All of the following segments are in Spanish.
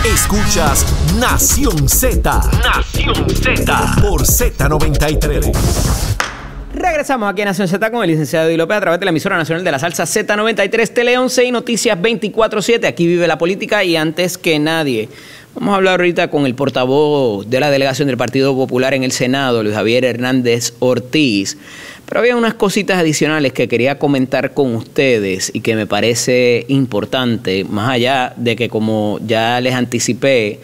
Escuchas Nación Z. Nación Z. Por Z93. Regresamos aquí a Nación Z con el licenciado Eddie López a través de la emisora nacional de la salsa Z93, Tele 11 y Noticias 24/7. Aquí vive la política y antes que nadie. Vamos a hablar ahorita con el portavoz de la delegación del Partido Popular en el Senado, Luis Javier Hernández Ortiz. Pero había unas cositas adicionales que quería comentar con ustedes y que me parece importante, más allá de que, como ya les anticipé,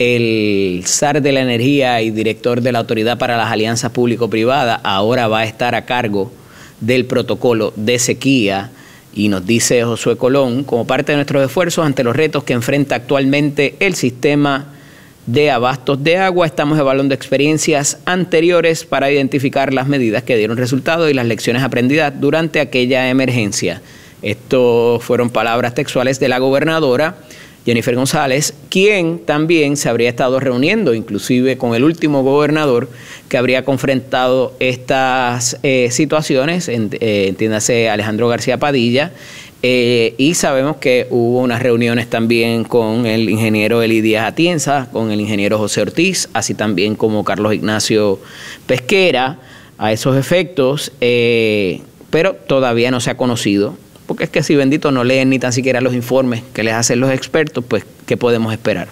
el zar de la energía y director de la Autoridad para las Alianzas Público-Privadas ahora va a estar a cargo del protocolo de sequía. Y nos dice Josué Colón, como parte de nuestros esfuerzos ante los retos que enfrenta actualmente el sistema de abastos de agua, estamos evaluando experiencias anteriores para identificar las medidas que dieron resultado y las lecciones aprendidas durante aquella emergencia. Estos fueron palabras textuales de la gobernadora Jennifer González, quien también se habría estado reuniendo, inclusive con el último gobernador que habría confrontado estas situaciones, entiéndase Alejandro García Padilla, y sabemos que hubo unas reuniones también con el ingeniero Eli Díaz Atienza, con el ingeniero José Ortiz, así también como Carlos Ignacio Pesquera, a esos efectos, pero todavía no se ha conocido. Porque es que si bendito no leen ni tan siquiera los informes que les hacen los expertos, pues ¿qué podemos esperar?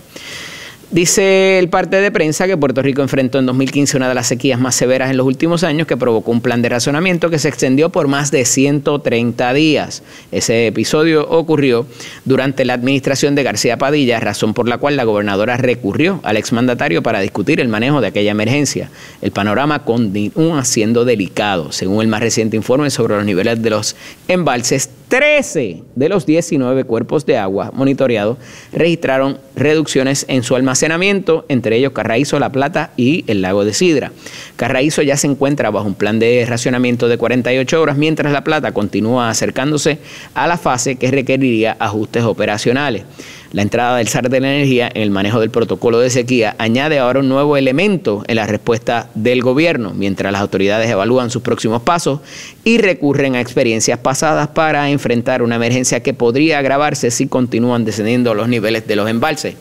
Dice el parte de prensa que Puerto Rico enfrentó en 2015 una de las sequías más severas en los últimos años que provocó un plan de racionamiento que se extendió por más de 130 días. Ese episodio ocurrió durante la administración de García Padilla, razón por la cual la gobernadora recurrió al exmandatario para discutir el manejo de aquella emergencia. El panorama continúa siendo delicado. Según el más reciente informe sobre los niveles de los embalses, 13 de los 19 cuerpos de agua monitoreados registraron reducciones en su almacenamiento, entre ellos Carraízo, La Plata y el lago de Sidra. Carraízo ya se encuentra bajo un plan de racionamiento de 48 horas, mientras La Plata continúa acercándose a la fase que requeriría ajustes operacionales. La entrada del zar de la energía en el manejo del protocolo de sequía añade ahora un nuevo elemento en la respuesta del gobierno, mientras las autoridades evalúan sus próximos pasos y recurren a experiencias pasadas para enfrentar una emergencia que podría agravarse si continúan descendiendo los niveles de los embalses.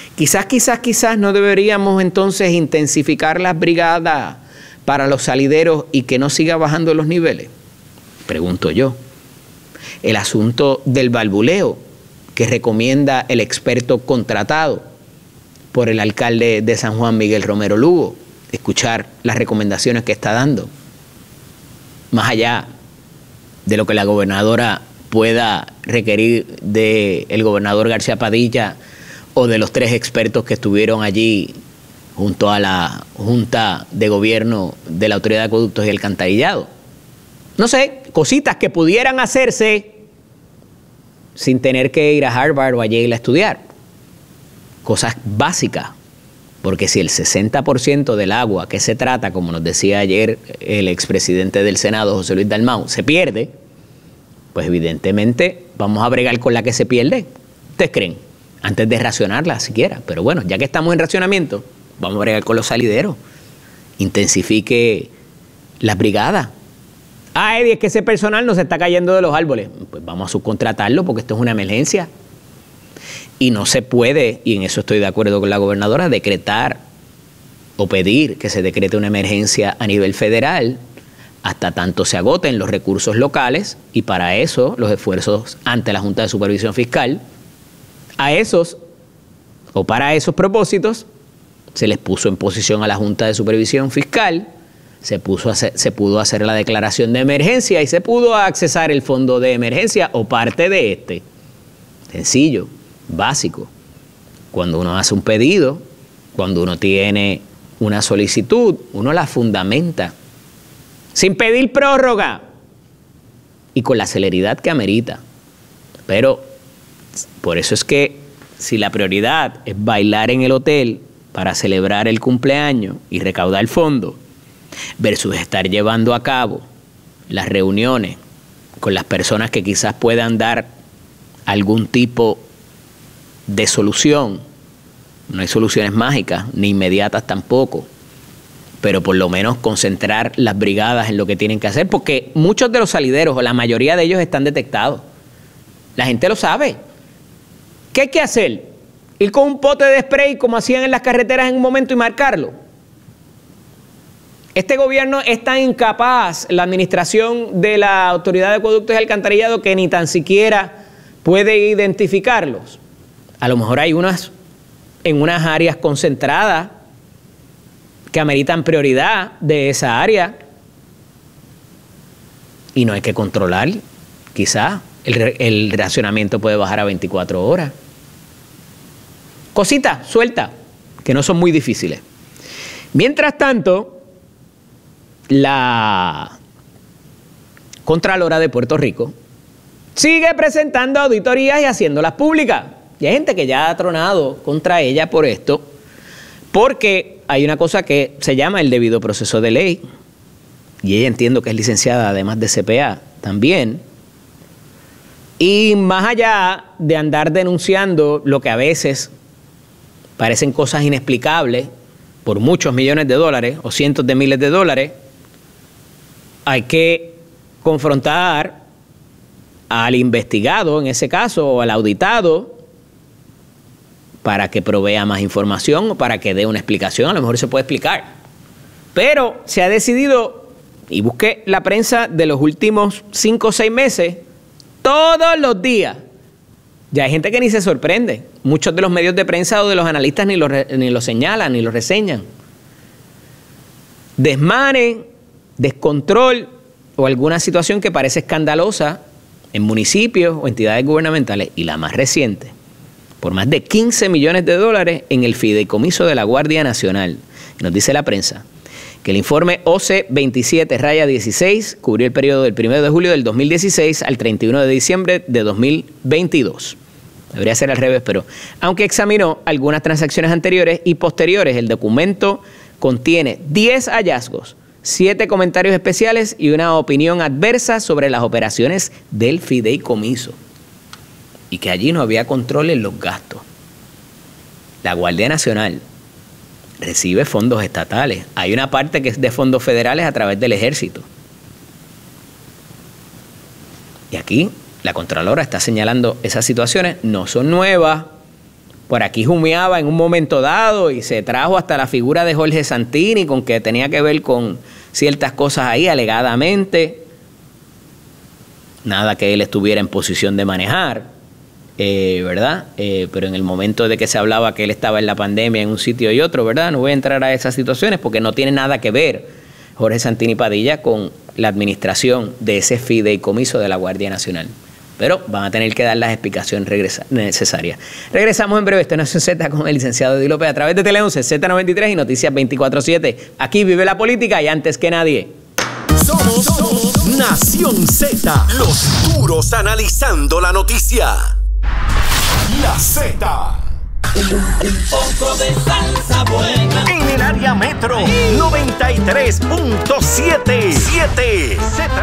Quizás no deberíamos entonces intensificar las brigadas para los salideros y que no siga bajando los niveles. Pregunto yo. El asunto del balbuleo que recomienda el experto contratado por el alcalde de San Juan, Miguel Romero Lugo, escuchar las recomendaciones que está dando, más allá de lo que la gobernadora pueda requerir del gobernador García Padilla o de los 3 expertos que estuvieron allí junto a la Junta de Gobierno de la Autoridad de Acueductos y Alcantarillado. No sé, cositas que pudieran hacerse sin tener que ir a Harvard o a Yale a estudiar. Cosas básicas, porque si el 60% del agua que se trata, como nos decía ayer el expresidente del Senado, José Luis Dalmau, se pierde, pues evidentemente vamos a bregar con la que se pierde. ¿Ustedes creen? Antes de racionarla siquiera. Pero bueno, ya que estamos en racionamiento, vamos a bregar con los salideros. Intensifique las brigadas. Eddie, es que ese personal no se está cayendo de los árboles. Pues vamos a subcontratarlo porque esto es una emergencia. Y no se puede, y en eso estoy de acuerdo con la gobernadora, decretar o pedir que se decrete una emergencia a nivel federal hasta tanto se agoten los recursos locales, y para eso los esfuerzos ante la Junta de Supervisión Fiscal, para esos propósitos, se les puso en posición a la Junta de Supervisión Fiscal, se pudo hacer la declaración de emergencia y se pudo accesar el fondo de emergencia o parte de este. Sencillo, básico. Cuando uno hace un pedido, cuando uno tiene una solicitud, uno la fundamenta, sin pedir prórroga y con la celeridad que amerita. Pero por eso es que si la prioridad es bailar en el hotel para celebrar el cumpleaños y recaudar fondos, versus estar llevando a cabo las reuniones con las personas que quizás puedan dar algún tipo de solución. No hay soluciones mágicas, ni inmediatas tampoco, pero por lo menos concentrar las brigadas en lo que tienen que hacer, porque muchos de los salideros, o la mayoría de ellos, están detectados. La gente lo sabe. ¿Qué hay que hacer? ir con un pote de spray como hacían en las carreteras en un momento y marcarlo. Este gobierno es tan incapaz, la administración de la Autoridad de Acueductos y Alcantarillado, que ni tan siquiera puede identificarlos. A lo mejor hay unas en unas áreas concentradas que ameritan prioridad de esa área y no hay que controlar. Quizás el racionamiento puede bajar a 24 horas. Cositas sueltas que no son muy difíciles. Mientras tanto, la Contralora de Puerto Rico sigue presentando auditorías y haciéndolas públicas. Y hay gente que ya ha tronado contra ella por esto, porque hay una cosa que se llama el debido proceso de ley, y ella entiendo que es licenciada además de CPA también, y más allá de andar denunciando lo que a veces parecen cosas inexplicables por muchos millones de dólares o cientos de miles de dólares, hay que confrontar al investigado en ese caso o al auditado para que provea más información o para que dé una explicación. A lo mejor se puede explicar. Pero se ha decidido, y busqué la prensa de los últimos 5 o 6 meses, todos los días. Ya hay gente que ni se sorprende. Muchos de los medios de prensa o de los analistas ni lo señalan, ni lo reseñan. Desmane, descontrol o alguna situación que parece escandalosa en municipios o entidades gubernamentales, y la más reciente, por más de 15 millones de dólares en el fideicomiso de la Guardia Nacional. Y nos dice la prensa que el informe OC 27-16 cubrió el periodo del 1 de julio del 2016 al 31 de diciembre de 2022. Debería ser al revés, pero aunque examinó algunas transacciones anteriores y posteriores, el documento contiene 10 hallazgos, 7 comentarios especiales y una opinión adversa sobre las operaciones del fideicomiso. Y que allí no había control en los gastos. La Guardia Nacional recibe fondos estatales. Hay una parte que es de fondos federales a través del Ejército. Y aquí la Contralora está señalando esas situaciones. No son nuevas. Por aquí humeaba en un momento dado y se trajo hasta la figura de Jorge Santini con que tenía que ver con ciertas cosas ahí alegadamente. Nada que él estuviera en posición de manejar. ¿Verdad? Pero en el momento de que se hablaba que él estaba en la pandemia en un sitio y otro, ¿verdad? No voy a entrar a esas situaciones porque no tiene nada que ver Jorge Santini Padilla con la administración de ese fideicomiso de la Guardia Nacional. Pero van a tener que dar las explicaciones necesarias. Regresamos en breve. Esto es Nación Z con el licenciado Eddie López a través de Tele 11, Z93 y Noticias 24/7. Aquí vive la política y antes que nadie. Somos Nación Z. Los duros analizando la noticia. La Z. Un poco de salsa buena. En el área metro, 93.7.